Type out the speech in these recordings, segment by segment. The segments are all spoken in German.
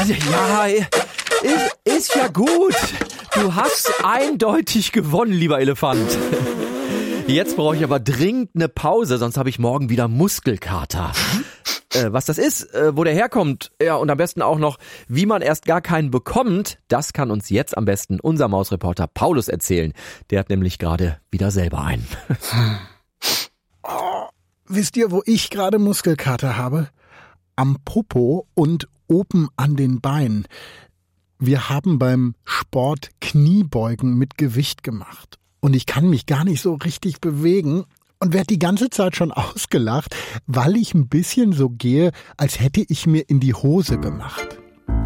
Ja, ist ja gut. Du hast eindeutig gewonnen, lieber Elefant. Jetzt brauche ich aber dringend eine Pause, sonst habe ich morgen wieder Muskelkater. Was das ist, wo der herkommt, ja, und am besten auch noch, wie man erst gar keinen bekommt, das kann uns jetzt am besten unser Mausreporter Paulus erzählen. Der hat nämlich gerade wieder selber einen. Oh, wisst ihr, wo ich gerade Muskelkater habe? Am Popo und oben an den Beinen. Wir haben beim Sport Kniebeugen mit Gewicht gemacht. Und ich kann mich gar nicht so richtig bewegen und werde die ganze Zeit schon ausgelacht, weil ich ein bisschen so gehe, als hätte ich mir in die Hose gemacht.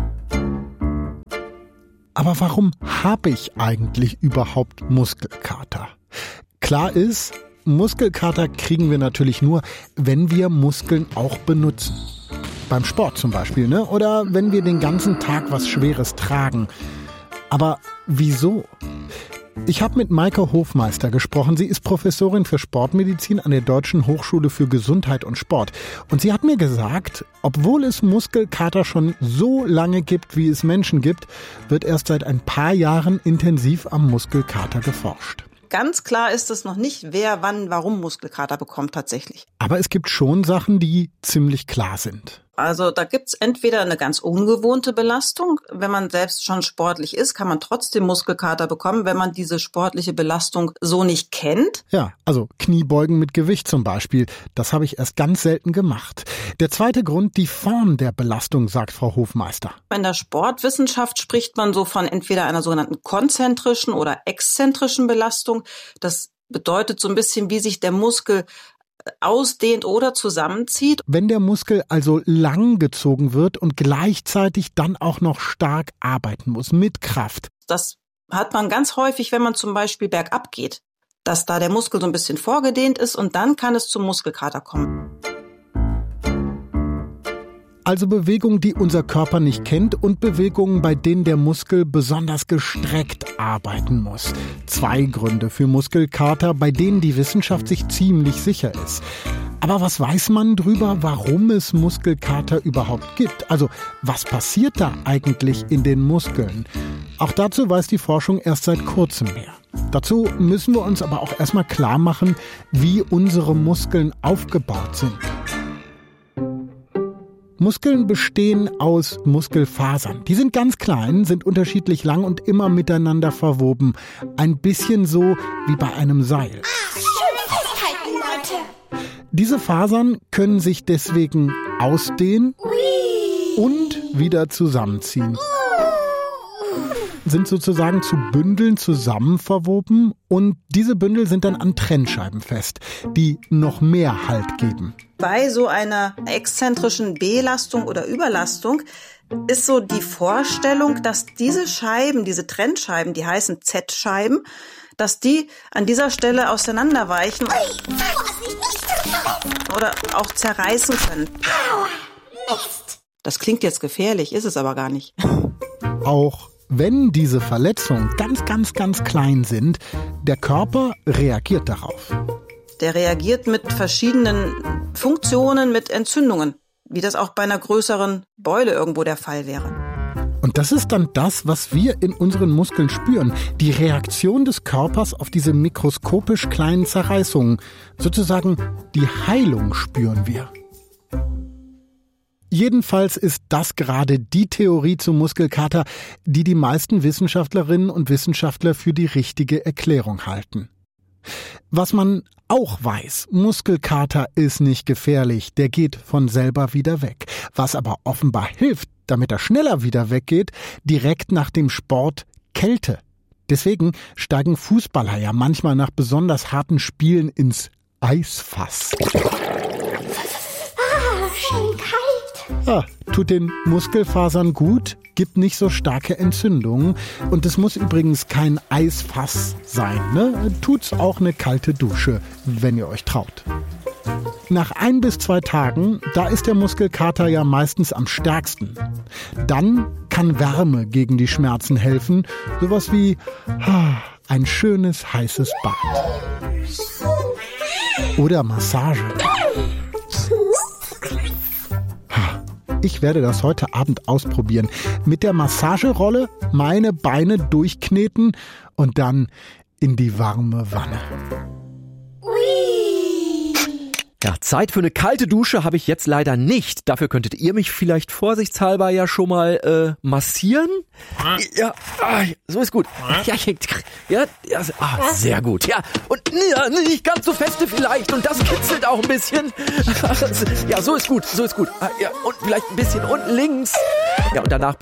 Aber warum habe ich eigentlich überhaupt Muskelkater? Klar ist, Muskelkater kriegen wir natürlich nur, wenn wir Muskeln auch benutzen. Beim Sport zum Beispiel, ne? Oder wenn wir den ganzen Tag was Schweres tragen. Aber wieso? Ich habe mit Maike Hofmeister gesprochen. Sie ist Professorin für Sportmedizin an der Deutschen Hochschule für Gesundheit und Sport. Und sie hat mir gesagt, obwohl es Muskelkater schon so lange gibt, wie es Menschen gibt, wird erst seit ein paar Jahren intensiv am Muskelkater geforscht. Ganz klar ist es noch nicht, wer, wann, warum Muskelkater bekommt tatsächlich. Aber es gibt schon Sachen, die ziemlich klar sind. Also da gibt's entweder eine ganz ungewohnte Belastung. Wenn man selbst schon sportlich ist, kann man trotzdem Muskelkater bekommen, wenn man diese sportliche Belastung so nicht kennt. Ja, also Kniebeugen mit Gewicht zum Beispiel. Das habe ich erst ganz selten gemacht. Der zweite Grund, die Form der Belastung, sagt Frau Hofmeister. In der Sportwissenschaft spricht man so von entweder einer sogenannten konzentrischen oder exzentrischen Belastung. Das bedeutet so ein bisschen, wie sich der Muskel ausdehnt oder zusammenzieht. Wenn der Muskel also lang gezogen wird und gleichzeitig dann auch noch stark arbeiten muss, mit Kraft. Das hat man ganz häufig, wenn man zum Beispiel bergab geht, dass da der Muskel so ein bisschen vorgedehnt ist und dann kann es zum Muskelkater kommen. Also Bewegungen, die unser Körper nicht kennt und Bewegungen, bei denen der Muskel besonders gestreckt arbeiten muss. 2 Gründe für Muskelkater, bei denen die Wissenschaft sich ziemlich sicher ist. Aber was weiß man drüber, warum es Muskelkater überhaupt gibt? Also was passiert da eigentlich in den Muskeln? Auch dazu weiß die Forschung erst seit kurzem mehr. Dazu müssen wir uns aber auch erstmal klar machen, wie unsere Muskeln aufgebaut sind. Muskeln bestehen aus Muskelfasern. Die sind ganz klein, sind unterschiedlich lang und immer miteinander verwoben. Ein bisschen so wie bei einem Seil. Schön festhalten, Leute. Diese Fasern können sich deswegen ausdehnen und wieder zusammenziehen. Sind sozusagen zu Bündeln zusammen verwoben und diese Bündel sind dann an Trennscheiben fest, die noch mehr Halt geben. Bei so einer exzentrischen Belastung oder Überlastung ist so die Vorstellung, dass diese Scheiben, diese Trennscheiben, die heißen Z-Scheiben, dass die an dieser Stelle auseinanderweichen oder auch zerreißen können. Das klingt jetzt gefährlich, ist es aber gar nicht. Auch wenn diese Verletzungen ganz klein sind, der Körper reagiert darauf. Der reagiert mit verschiedenen Funktionen, mit Entzündungen, wie das auch bei einer größeren Beule irgendwo der Fall wäre. Und das ist dann das, was wir in unseren Muskeln spüren. Die Reaktion des Körpers auf diese mikroskopisch kleinen Zerreißungen. Sozusagen die Heilung spüren wir. Jedenfalls ist das gerade die Theorie zum Muskelkater, die die meisten Wissenschaftlerinnen und Wissenschaftler für die richtige Erklärung halten. Was man auch weiß, Muskelkater ist nicht gefährlich, der geht von selber wieder weg. Was aber offenbar hilft, damit er schneller wieder weggeht, direkt nach dem Sport Kälte. Deswegen steigen Fußballer ja manchmal nach besonders harten Spielen ins Eisfass. Schön kalt. Ja, tut den Muskelfasern gut, gibt nicht so starke Entzündungen. Und es muss übrigens kein Eisfass sein, ne? Tut's auch eine kalte Dusche, wenn ihr euch traut. Nach 1 bis 2 Tagen, da ist der Muskelkater ja meistens am stärksten. Dann kann Wärme gegen die Schmerzen helfen. Sowas wie ein schönes, heißes Bad. Oder Massage. Ich werde das heute Abend ausprobieren. Mit der Massagerolle meine Beine durchkneten und dann in die warme Wanne. Ja, Zeit für eine kalte Dusche habe ich jetzt leider nicht. Dafür könntet ihr mich vielleicht vorsichtshalber ja schon mal massieren. Ja, so ist gut. Ja, sehr gut. Ja, und nicht ganz so feste vielleicht. Und das kitzelt auch ein bisschen. Ja, so ist gut. Ja, und vielleicht ein bisschen unten links. Ja, und danach